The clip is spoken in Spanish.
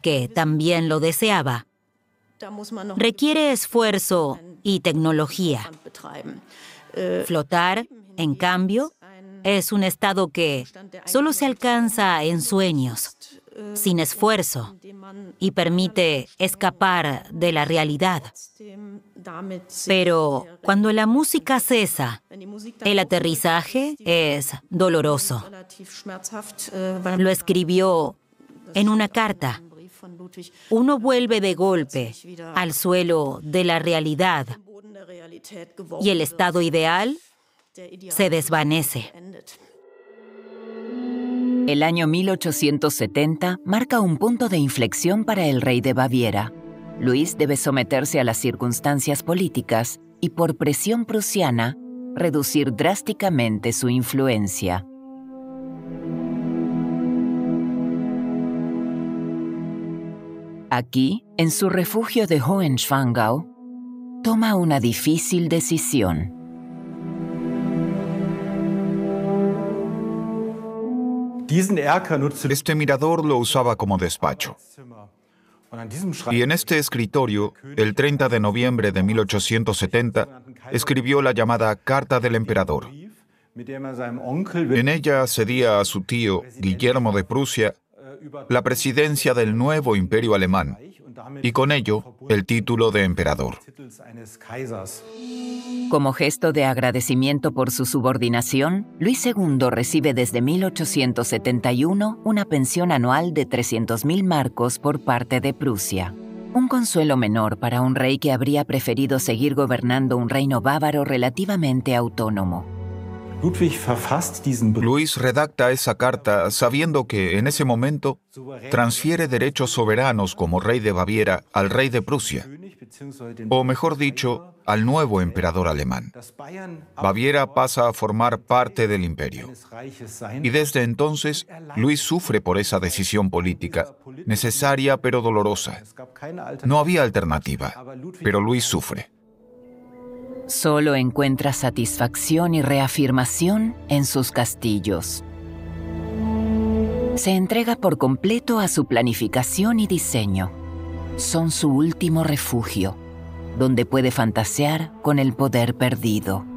que también lo deseaba, requiere esfuerzo y tecnología. Flotar, en cambio, es un estado que solo se alcanza en sueños, sin esfuerzo, y permite escapar de la realidad. Pero cuando la música cesa, el aterrizaje es doloroso. Lo escribió en una carta. Uno vuelve de golpe al suelo de la realidad y el estado ideal se desvanece. El año 1870 marca un punto de inflexión para el rey de Baviera. Luis debe someterse a las circunstancias políticas y, por presión prusiana, reducir drásticamente su influencia. Aquí, en su refugio de Hohenschwangau, toma una difícil decisión. Este mirador lo usaba como despacho. Y en este escritorio, el 30 de noviembre de 1870, escribió la llamada Carta del Emperador. En ella cedía a su tío, Guillermo de Prusia, la presidencia del nuevo imperio alemán, y con ello el título de emperador. Como gesto de agradecimiento por su subordinación, Luis II recibe desde 1871 una pensión anual de 300.000 marcos por parte de Prusia. Un consuelo menor para un rey que habría preferido seguir gobernando un reino bávaro relativamente autónomo. Luis redacta esa carta sabiendo que, en ese momento, transfiere derechos soberanos como rey de Baviera al rey de Prusia, o mejor dicho, al nuevo emperador alemán. Baviera pasa a formar parte del imperio. Y desde entonces, Luis sufre por esa decisión política, necesaria pero dolorosa. No había alternativa, pero Luis sufre. Solo encuentra satisfacción y reafirmación en sus castillos. Se entrega por completo a su planificación y diseño. Son su último refugio, donde puede fantasear con el poder perdido.